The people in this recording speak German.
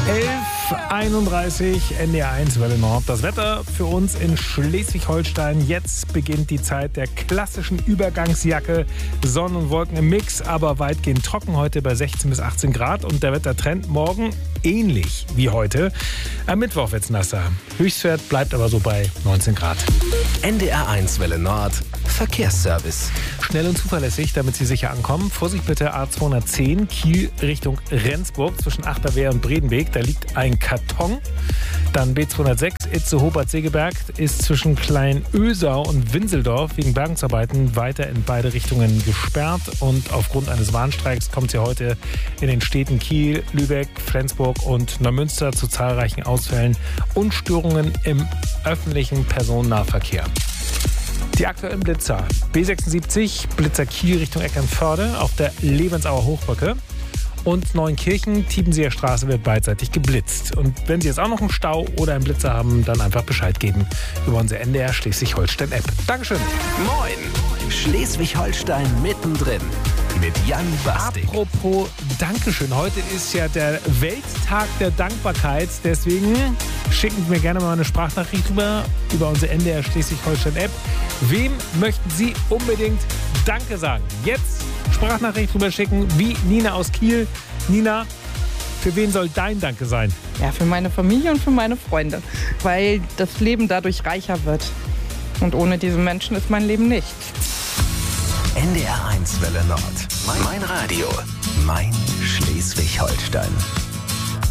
11:31 NDR1 Welle Nord. Das Wetter für uns in Schleswig-Holstein. Jetzt beginnt die Zeit der klassischen Übergangsjacke. Sonne und Wolken im Mix, aber weitgehend trocken. Heute bei 16 bis 18 Grad. Und der Wettertrend morgen ähnlich wie heute. Am Mittwoch wird's nasser. Höchstwert bleibt aber so bei 19 Grad. NDR1 Welle Nord. Verkehrsservice. Schnell und zuverlässig, damit Sie sicher ankommen. Vorsicht bitte A210 Kiel Richtung Rendsburg zwischen Achterwehr und Bredenweg. Da liegt ein Karton. Dann B206 Itzehoe-Bad Segeberg ist zwischen Kleinösau und Winseldorf wegen Bergungsarbeiten weiter in beide Richtungen gesperrt. Und aufgrund eines Warnstreiks kommt es ja heute in den Städten Kiel, Lübeck, Flensburg und Neumünster zu zahlreichen Ausfällen und Störungen im öffentlichen Personennahverkehr. Die aktuellen Blitzer. B76, Blitzer Kiel Richtung Eckernförde auf der Lebensauer Hochbrücke. Und Neunkirchen, Tiebenseer Straße wird beidseitig geblitzt. Und wenn Sie jetzt auch noch einen Stau oder einen Blitzer haben, dann einfach Bescheid geben über unsere NDR Schleswig-Holstein-App. Dankeschön. Moin! Schleswig-Holstein mittendrin mit Jan Bastik. Apropos Dankeschön, heute ist ja der Welttag der Dankbarkeit. Deswegen schicken Sie mir gerne mal eine Sprachnachricht über unsere NDR Schleswig-Holstein-App. Wem möchten Sie unbedingt Danke sagen? Jetzt Sprachnachricht rüber schicken, wie Nina aus Kiel. Nina, für wen soll dein Danke sein? Ja, für meine Familie und für meine Freunde, weil das Leben dadurch reicher wird. Und ohne diese Menschen ist mein Leben nichts. NDR1 Welle Nord. Mein Radio. Mein Schleswig-Holstein.